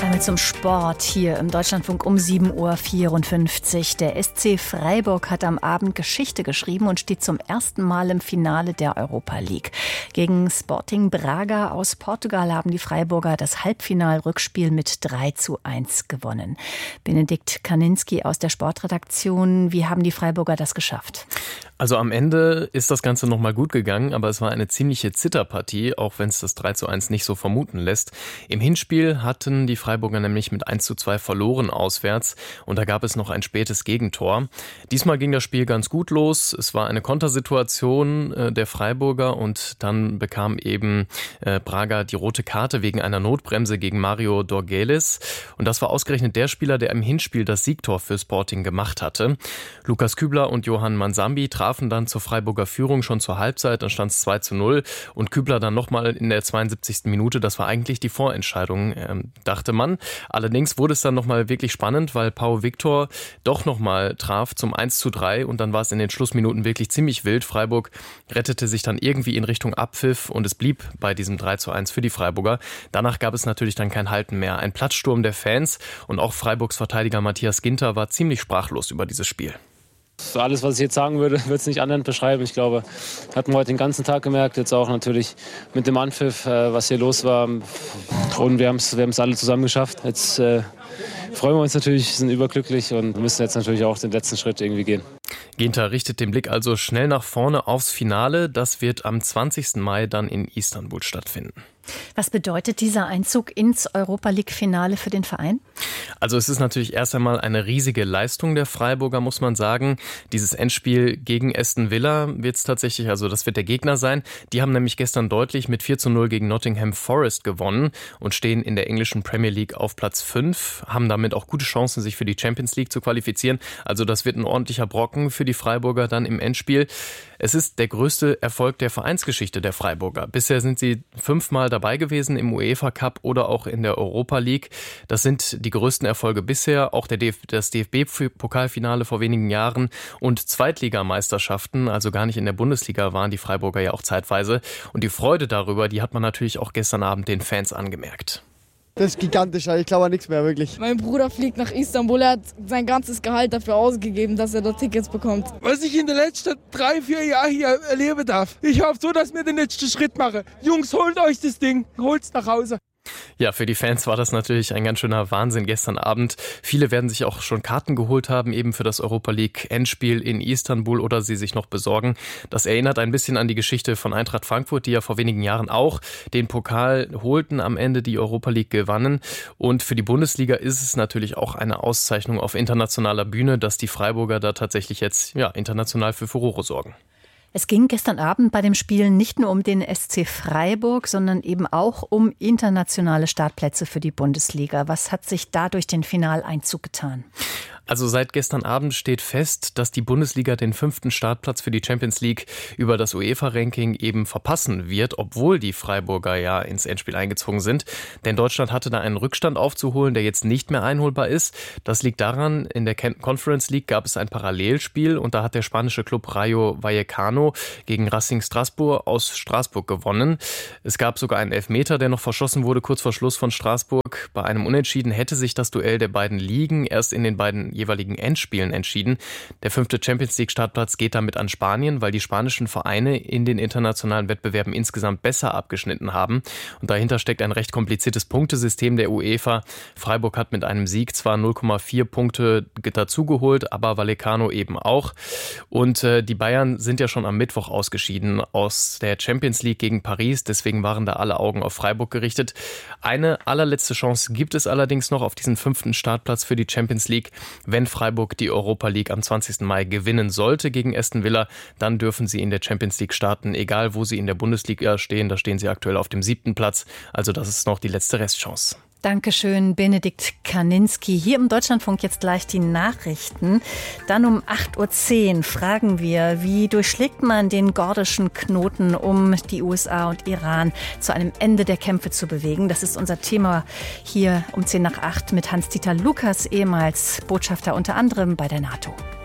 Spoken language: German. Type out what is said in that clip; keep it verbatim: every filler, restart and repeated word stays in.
Einmal zum Sport hier im Deutschlandfunk um sieben Uhr vierundfünfzig. Der S C Freiburg hat am Abend Geschichte geschrieben und steht zum ersten Mal im Finale der Europa League. Gegen Sporting Braga aus Portugal haben die Freiburger das Halbfinal-Rückspiel mit drei zu eins gewonnen. Benedikt Kaninski aus der Sportredaktion, wie haben die Freiburger das geschafft? Also am Ende ist das Ganze nochmal gut gegangen, aber es war eine ziemliche Zitterpartie, auch wenn es das drei zu eins nicht so vermuten lässt. Im Hinspiel hatten die Freiburger nämlich mit eins zu zwei verloren auswärts und da gab es noch ein spätes Gegentor. Diesmal ging das Spiel ganz gut los. Es war eine Kontersituation äh, der Freiburger und dann bekam eben äh, Braga die rote Karte wegen einer Notbremse gegen Mario Dorgeles. Und das war ausgerechnet der Spieler, der im Hinspiel das Siegtor für Sporting gemacht hatte. Lukas Kübler und Johann Mansambi trafen dann zur Freiburger Führung schon zur Halbzeit, dann stand es zwei zu null und Kübler dann nochmal in der zweiundsiebzigsten Minute, das war eigentlich die Vorentscheidung, ähm, dachte man. Allerdings wurde es dann nochmal wirklich spannend, weil Pau Victor doch nochmal traf zum eins zu drei und dann war es in den Schlussminuten wirklich ziemlich wild. Freiburg rettete sich dann irgendwie in Richtung Abpfiff und es blieb bei diesem drei zu eins für die Freiburger. Danach gab es natürlich dann kein Halten mehr. Ein Platzsturm der Fans und auch Freiburgs Verteidiger Matthias Ginter war ziemlich sprachlos über dieses Spiel. Alles, was ich jetzt sagen würde, würde es nicht anderen beschreiben. Ich glaube, hatten wir heute den ganzen Tag gemerkt, jetzt auch natürlich mit dem Anpfiff, äh, was hier los war. Und wir haben es wir haben es alle zusammen geschafft. Jetzt äh, freuen wir uns natürlich, sind überglücklich und müssen jetzt natürlich auch den letzten Schritt irgendwie gehen. Ginter richtet den Blick also schnell nach vorne aufs Finale. Das wird am zwanzigsten Mai dann in Istanbul stattfinden. Was bedeutet dieser Einzug ins Europa-League-Finale für den Verein? Also es ist natürlich erst einmal eine riesige Leistung der Freiburger, muss man sagen. Dieses Endspiel gegen Aston Villa wird es tatsächlich, also das wird der Gegner sein. Die haben nämlich gestern deutlich mit vier zu null gegen Nottingham Forest gewonnen und stehen in der englischen Premier League auf Platz fünf, haben damit auch gute Chancen, sich für die Champions League zu qualifizieren. Also das wird ein ordentlicher Brocken für die Freiburger dann im Endspiel. Es ist der größte Erfolg der Vereinsgeschichte der Freiburger. Bisher sind sie fünfmal dabei gewesen im UEFA Cup oder auch in der Europa League. Das sind die größten Erfolge bisher. Auch der D F- das D F B-Pokalfinale vor wenigen Jahren und Zweitligameisterschaften, also gar nicht in der Bundesliga, waren die Freiburger ja auch zeitweise. Und die Freude darüber, die hat man natürlich auch gestern Abend den Fans angemerkt. Das ist gigantisch, ich glaube an nichts mehr, wirklich. Mein Bruder fliegt nach Istanbul, er hat sein ganzes Gehalt dafür ausgegeben, dass er dort Tickets bekommt. Was ich in den letzten drei, vier Jahren hier erleben darf. Ich hoffe so, dass wir den letzten Schritt machen. Jungs, holt euch das Ding, holt's nach Hause. Ja, für die Fans war das natürlich ein ganz schöner Wahnsinn gestern Abend. Viele werden sich auch schon Karten geholt haben, eben für das Europa League Endspiel in Istanbul oder sie sich noch besorgen. Das erinnert ein bisschen an die Geschichte von Eintracht Frankfurt, die ja vor wenigen Jahren auch den Pokal holten, am Ende die Europa League gewannen. Und für die Bundesliga ist es natürlich auch eine Auszeichnung auf internationaler Bühne, dass die Freiburger da tatsächlich jetzt ja international für Furore sorgen. Es ging gestern Abend bei dem Spiel nicht nur um den S C Freiburg, sondern eben auch um internationale Startplätze für die Bundesliga. Was hat sich da durch den Finaleinzug getan? Also seit gestern Abend steht fest, dass die Bundesliga den fünften Startplatz für die Champions League über das UEFA-Ranking eben verpassen wird, obwohl die Freiburger ja ins Endspiel eingezogen sind. Denn Deutschland hatte da einen Rückstand aufzuholen, der jetzt nicht mehr einholbar ist. Das liegt daran, in der Conference League gab es ein Parallelspiel und da hat der spanische Club Rayo Vallecano gegen Racing Strasbourg aus Straßburg gewonnen. Es gab sogar einen Elfmeter, der noch verschossen wurde, kurz vor Schluss von Straßburg. Bei einem Unentschieden hätte sich das Duell der beiden Ligen erst in den beiden jeweiligen Endspielen entschieden. Der fünfte Champions League Startplatz geht damit an Spanien, weil die spanischen Vereine in den internationalen Wettbewerben insgesamt besser abgeschnitten haben. Und dahinter steckt ein recht kompliziertes Punktesystem der UEFA. Freiburg hat mit einem Sieg zwar null Komma vier Punkte dazugeholt, aber Vallecano eben auch. Und äh, die Bayern sind ja schon am Mittwoch ausgeschieden aus der Champions League gegen Paris. Deswegen waren da alle Augen auf Freiburg gerichtet. Eine allerletzte Chance gibt es allerdings noch auf diesen fünften Startplatz für die Champions League. Wenn Freiburg die Europa League am zwanzigsten Mai gewinnen sollte gegen Aston Villa, dann dürfen sie in der Champions League starten, egal wo sie in der Bundesliga stehen. Da stehen sie aktuell auf dem siebten Platz. Also das ist noch die letzte Restchance. Dankeschön, Benedikt Kaninski. Hier im Deutschlandfunk jetzt gleich die Nachrichten. Dann um acht Uhr zehn fragen wir, wie durchschlägt man den gordischen Knoten, um die U S A und Iran zu einem Ende der Kämpfe zu bewegen. Das ist unser Thema hier um zehn nach acht mit Hans-Dieter Lukas, ehemals Botschafter unter anderem bei der NATO.